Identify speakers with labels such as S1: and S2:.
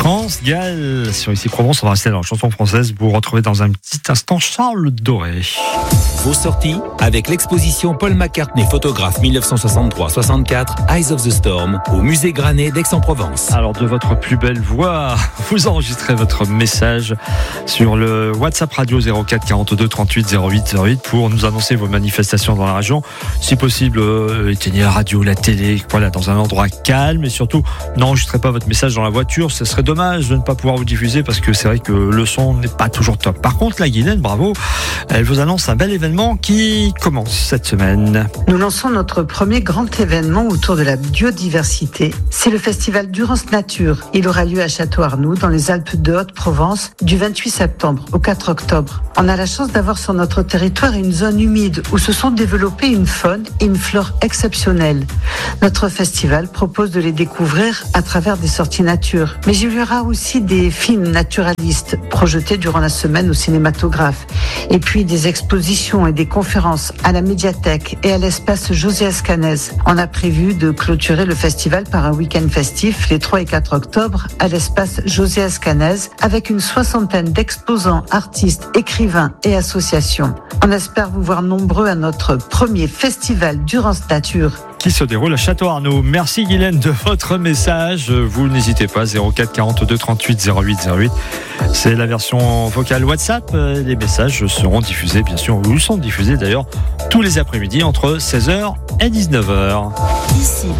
S1: France Gall sur Ici Provence. On va rester dans la chanson française. Vous retrouvez dans un petit instant Charles Doré.
S2: Vos sorties avec l'exposition Paul McCartney, photographe 1963-64, Eyes of the Storm, au musée Granet d'Aix-en-Provence.
S1: Alors, de votre plus belle voix, vous enregistrez votre message sur le WhatsApp radio 04 42 38 08 08 pour nous annoncer vos manifestations dans la région. Si possible, éteignez la radio, la télé, voilà, dans un endroit calme, et surtout, n'enregistrez pas votre message dans la voiture. Ce serait dommage de ne pas pouvoir vous diffuser parce que c'est vrai que le son n'est pas toujours top. Par contre, la Guylaine, bravo, elle vous annonce un bel événement qui commence cette semaine.
S3: Nous lançons notre premier grand événement autour de la biodiversité. C'est le festival Durance Nature. Il aura lieu à Château-Arnoux, dans les Alpes de Haute-Provence, du 28 septembre au 4 octobre. On a la chance d'avoir sur notre territoire une zone humide où se sont développées une faune et une flore exceptionnelles. Notre festival propose de les découvrir à travers des sorties nature. Mais il y aura aussi des films naturalistes projetés durant la semaine au cinématographe. Et puis des expositions et des conférences à la médiathèque et à l'espace José Escanez. On a prévu de clôturer le festival par un week-end festif les 3 et 4 octobre à l'espace José Escanez avec une 60aine d'exposants, artistes, écrivains et associations. On espère vous voir nombreux à notre premier festival Durance Nature
S1: qui se déroule à Château-Arnoux. Merci Guylaine de votre message. Vous n'hésitez pas, 04 42 38 08 08. C'est la version vocale WhatsApp. Les messages seront diffusés, bien sûr, ou sont diffusés d'ailleurs tous les après-midi entre 16h et 19h.
S4: Ici